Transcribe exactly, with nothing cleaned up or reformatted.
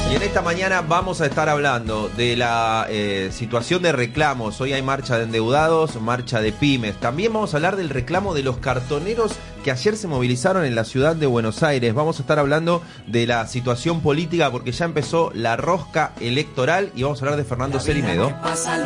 Y en esta mañana vamos a estar hablando de la eh, situación de reclamos. Hoy hay marcha de endeudados, marcha de pymes. También vamos a hablar del reclamo de los cartoneros que ayer se movilizaron en la ciudad de Buenos Aires. Vamos a estar hablando de la situación política porque ya empezó la rosca electoral y vamos a hablar de Fernando Cerimedo.